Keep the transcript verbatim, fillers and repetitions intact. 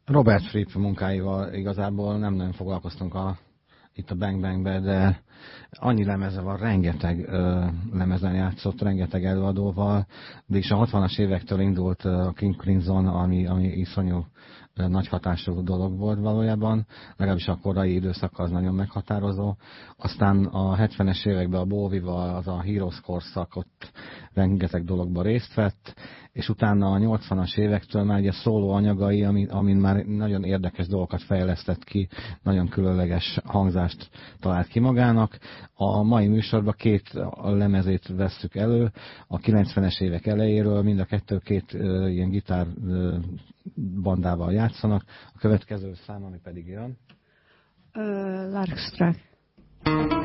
Robert Fripp munkáival igazából nem nagyon foglalkoztunk a, itt a Bang Bangbe, de annyi lemeze van, rengeteg ö, lemezen játszott, rengeteg előadóval, de is a hatvanas évektől indult a King Crimson, ami, ami iszonyú ö, nagy hatású dolog volt valójában, legalábbis a korai időszak az nagyon meghatározó. Aztán a hetvenes években a Bowie-val az a Heroes korszak, ott rengeteg dologban részt vett, és utána a nyolcvanas évektől már ugye szóló anyagai, amin, amin már nagyon érdekes dolgokat fejlesztett ki, nagyon különleges hangzást talált ki magának. A mai műsorban két lemezét vesszük elő, a kilencvenes évek elejéről, mind a kettő két uh, ilyen gitár uh, bandával játszanak. A következő szám, ami pedig jön. Uh, Larkstrap.